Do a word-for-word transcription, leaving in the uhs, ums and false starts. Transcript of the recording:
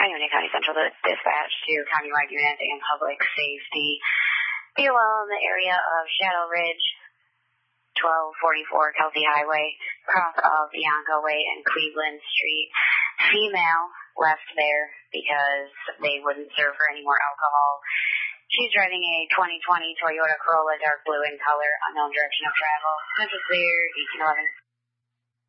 Leone County Central Dispatch to Countywide Unit and Public Safety. Be well in the area of Shadow Ridge, twelve forty-four Kelsey Highway, cross of Bianco Way and Cleveland Street. Female left there because they wouldn't serve her any more alcohol. She's driving a twenty twenty Toyota Corolla, dark blue in color, unknown direction of travel. Central clear, eighteen eleven.